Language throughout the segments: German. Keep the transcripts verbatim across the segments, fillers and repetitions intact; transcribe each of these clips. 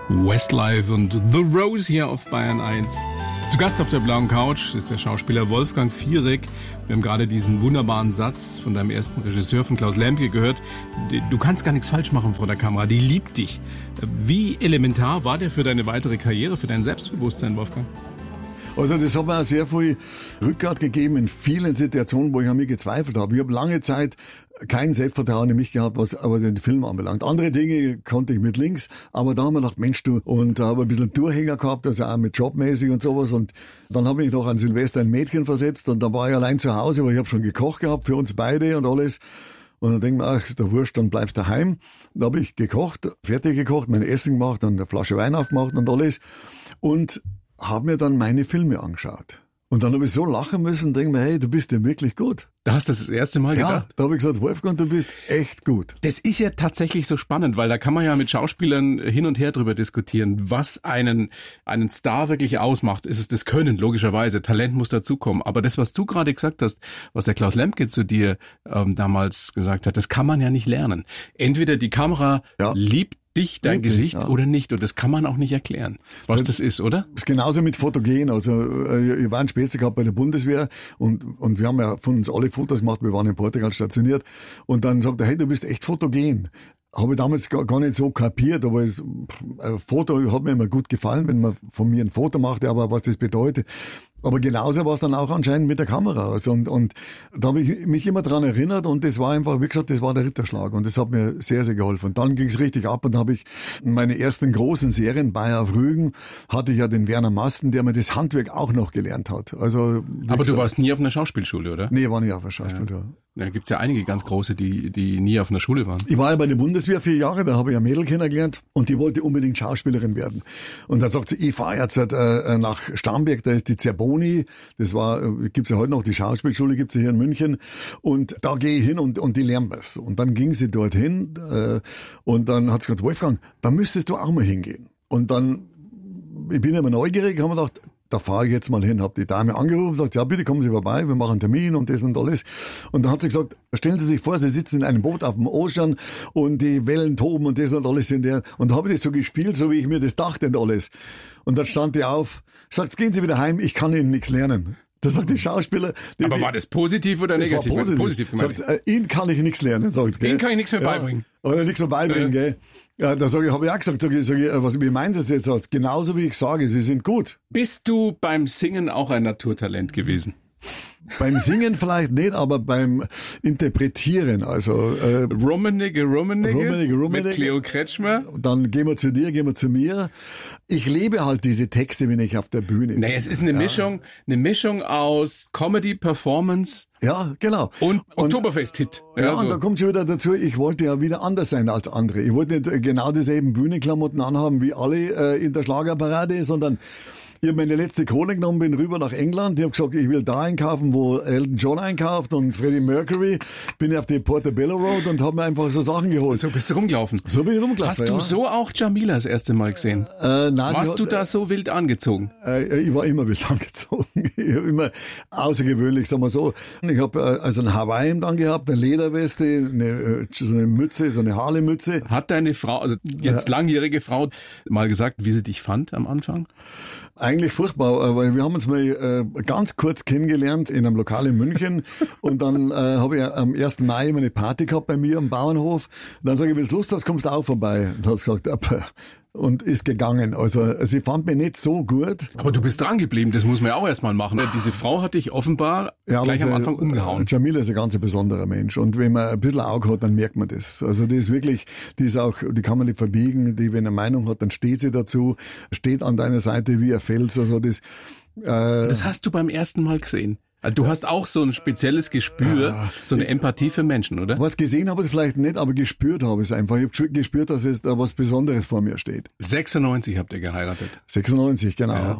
Westlife und The Rose hier auf Bayern eins. Zu Gast auf der blauen Couch ist der Schauspieler Wolfgang Fierek. Wir haben gerade diesen wunderbaren Satz von deinem ersten Regisseur, von Klaus Lemke, gehört. Du kannst gar nichts falsch machen vor der Kamera, die liebt dich. Wie elementar war der für deine weitere Karriere, für dein Selbstbewusstsein, Wolfgang? Also das hat mir auch sehr viel Rückgrat gegeben in vielen Situationen, wo ich an mir gezweifelt habe. Ich habe lange Zeit kein Selbstvertrauen in mich gehabt, was aber den Film anbelangt. Andere Dinge konnte ich mit links, aber da haben wir gedacht, Mensch du, und da habe ich ein bisschen Durchhänger gehabt, also auch mit jobmäßig und sowas, und dann habe ich noch an Silvester ein Mädchen versetzt und da war ich allein zu Hause, weil ich habe schon gekocht gehabt für uns beide und alles. Und dann denke ich mir, ach, ist der Wurscht, dann bleibst du daheim. Da habe ich gekocht, fertig gekocht, mein Essen gemacht, dann eine Flasche Wein aufgemacht und alles. Und habe mir dann meine Filme angeschaut. Und dann habe ich so lachen müssen und denke mir, hey, du bist ja wirklich gut. Da hast du das, das erste Mal gedacht? Ja, da habe ich gesagt, Wolfgang, du bist echt gut. Das ist ja tatsächlich so spannend, weil da kann man ja mit Schauspielern hin und her drüber diskutieren, was einen einen Star wirklich ausmacht. Ist es das Können, logischerweise. Talent muss dazukommen. Aber das, was du gerade gesagt hast, was der Klaus Lemke zu dir ähm, damals gesagt hat, das kann man ja nicht lernen. Entweder die Kamera ja. liebt dich, dein Wirklich, Gesicht ja. oder nicht. Und das kann man auch nicht erklären, was das, das ist, oder? Das ist genauso mit Fotogen. Also ich war ein Spätzle gehabt bei der Bundeswehr und und wir haben ja von uns alle Fotos gemacht. Wir waren in Portugal stationiert. Und dann sagt er, hey, du bist echt fotogen. Habe ich damals gar, gar nicht so kapiert, aber es, ein Foto hat mir immer gut gefallen, wenn man von mir ein Foto machte, aber was das bedeutet. Aber genauso war es dann auch anscheinend mit der Kamera. Also und, und da habe ich mich immer dran erinnert und das war einfach, wie gesagt, das war der Ritterschlag und das hat mir sehr, sehr geholfen. Und dann ging es richtig ab und da habe ich meine ersten großen Serien, Bayer auf Rügen, hatte ich ja den Werner Masten, der mir das Handwerk auch noch gelernt hat. Also Aber gesagt, du warst nie auf einer Schauspielschule, oder? Nee, ich war nie auf einer Schauspielschule. Ja. Da gibt's ja einige ganz große, die die nie auf einer Schule waren. Ich war ja bei der Bundeswehr vier Jahre, da habe ich ein Mädel kennengelernt und die wollte unbedingt Schauspielerin werden. Und dann sagt sie, ich fahre jetzt äh, nach Starnberg, da ist die Zerboni, das war, äh, gibt's ja heute noch, die Schauspielschule gibt's ja hier in München und da gehe ich hin und und die lernen was. Und dann ging sie dorthin äh, und dann hat sie gesagt, Wolfgang, da müsstest du auch mal hingehen. Und dann, ich bin immer neugierig, haben wir gedacht, da fahre ich jetzt mal hin, habe die Dame angerufen, sagt, ja bitte kommen Sie vorbei, wir machen einen Termin und das und alles. Und dann hat sie gesagt, stellen Sie sich vor, Sie sitzen in einem Boot auf dem Ozean und die Wellen toben und das und alles in der. Und da habe ich das so gespielt, so wie ich mir das dachte und alles. Und dann stand die auf, sagt, gehen Sie wieder heim, ich kann Ihnen nichts lernen. Da sagt die Schauspieler... Die, Aber war das positiv oder das negativ? War positiv. positiv gemeint. Sagt, äh, Ihnen kann ich nichts lernen, sagt Ihnen kann ich nichts mehr ja. beibringen. Oder nichts mehr beibringen, ja. gell. Ja, da sage ich, habe ich auch gesagt, sag ich, sag ich, was wie meint das jetzt? Genauso wie ich sage, Sie sind gut. Bist du beim Singen auch ein Naturtalent gewesen? Beim Singen vielleicht nicht, aber beim Interpretieren, also äh, Rummenigge, Rummenigge, Rummenigge, Rummenigge, mit Cleo Kretschmer. Dann gehen wir zu dir, gehen wir zu mir. Ich lebe halt diese Texte, wenn ich auf der Bühne bin. Nee, es ist eine ja. Mischung, eine Mischung aus Comedy, Performance. Ja, genau. Und Oktoberfest-Hit. Ja, ja so. Und da kommt schon wieder dazu, ich wollte ja wieder anders sein als andere. Ich wollte nicht genau dieselben Bühnenklamotten anhaben wie alle äh, in der Schlagerparade, sondern ich habe meine letzte Krone genommen, bin rüber nach England. Ich habe gesagt, ich will da einkaufen, wo Elton John einkauft und Freddie Mercury. Bin auf die Portobello Road und habe mir einfach so Sachen geholt. So bist du rumgelaufen? So bin ich rumgelaufen, Hast du ja. so auch Jamila das erste Mal gesehen? Äh, nein, Warst hat, du da so wild angezogen? Äh, ich war immer wild angezogen. Ich habe immer außergewöhnlich, sagen wir so. Ich habe äh, also ein Hawaii-Hemd angehabt, eine Lederweste, eine, so eine Mütze, so eine Harley-Mütze. Hat deine Frau, also jetzt ja. langjährige Frau, mal gesagt, wie sie dich fand am Anfang? Eigentlich furchtbar, weil wir haben uns mal äh, ganz kurz kennengelernt in einem Lokal in München und dann äh, habe ich am ersten Mai immer eine Party gehabt bei mir am Bauernhof. Und dann sage ich, wenn du Lust hast, kommst du auch vorbei. Und hat gesagt, ja, und ist gegangen. Also sie fand mich nicht so gut. Aber du bist dran geblieben, das muss man ja auch erstmal machen. Diese Frau hat dich offenbar ja, gleich also, am Anfang umgehauen. Jamila ist ein ganz besonderer Mensch und wenn man ein bisschen Auge hat, dann merkt man das. Also die ist wirklich, die ist auch, die kann man nicht verbiegen, die, wenn eine Meinung hat, dann steht sie dazu, steht an deiner Seite wie ein Fels. Also das, äh, das hast du beim ersten Mal gesehen. Du hast auch so ein spezielles Gespür, ja, so eine Empathie für Menschen, oder? Was gesehen habe ich vielleicht nicht, aber gespürt habe ich es einfach. Ich habe gespürt, dass es da was Besonderes vor mir steht. sechsundneunzig habt ihr geheiratet. sechsundneunzig, genau. Ja.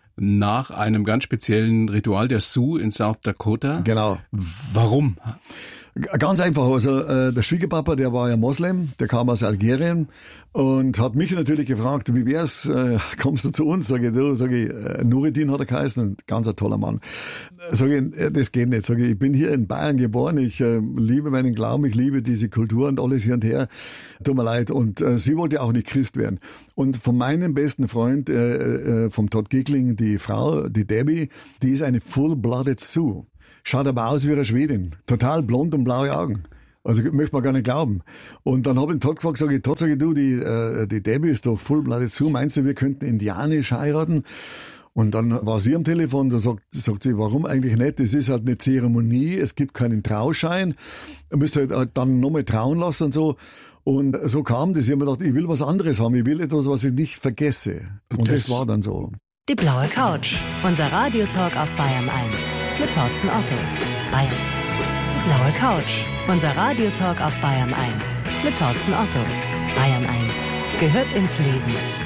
Nach einem ganz speziellen Ritual der Sioux in South Dakota. Genau. Warum? Ganz einfach, also äh, der Schwiegerpapa, der war ja Moslem, der kam aus Algerien und hat mich natürlich gefragt, wie wär's, äh, kommst du zu uns? Sag ich, du, sag ich, äh, Nureddin hat er geheißen, ganz ein toller Mann. Sag ich, äh, das geht nicht, sag ich, ich bin hier in Bayern geboren, ich äh, liebe meinen Glauben, ich liebe diese Kultur und alles hier und her, tut mir leid. Und äh, sie wollte auch nicht Christ werden. Und von meinem besten Freund, äh, äh, vom Todd Gickling, die Frau, die Debbie, die ist eine Full-Blooded Sioux. Schaut aber aus wie eine Schwedin. Total blond und blaue Augen. Also möchte man gar nicht glauben. Und dann habe ich den Todd gefragt, sage ich, Todd, sage ich, du, die, äh, die Debbie ist doch Full-Blooded Sioux. Meinst du, wir könnten indianisch heiraten? Und dann war sie am Telefon, da sagt, sagt sie, warum eigentlich nicht? Das ist halt eine Zeremonie, es gibt keinen Trauschein. Du müsst halt dann nochmal trauen lassen und so. Und so kam das. Ich habe mir gedacht, ich will was anderes haben. Ich will etwas, was ich nicht vergesse. Und das, das war dann so. Die blaue Couch. Unser Radiotalk auf Bayern eins. Mit Thorsten Otto. Bayern. Die blaue Couch. Unser Radiotalk auf Bayern eins. Mit Thorsten Otto. Bayern eins. Gehört ins Leben.